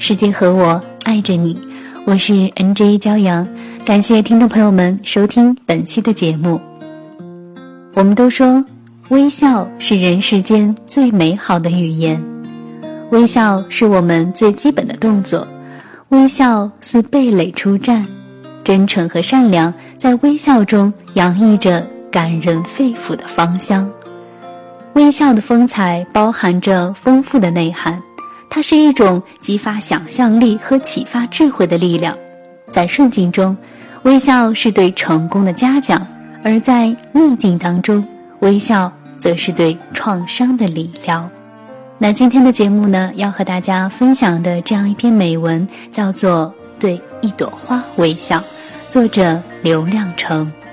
世界和我爱着你，我是 NJ 骄阳，感谢听众朋友们收听本期的节目。我们都说微笑是人世间最美好的语言，微笑是我们最基本的动作，微笑似蓓蕾初绽，真诚和善良在微笑中洋溢着感人肺腑的芳香。微笑的风采包含着丰富的内涵，它是一种激发想象力和启发智慧的力量。在顺境中，微笑是对成功的嘉奖，而在逆境当中，微笑则是对创伤的理疗。那今天的节目呢，要和大家分享的这样一篇美文叫做《对一朵花微笑》，作者刘亮程。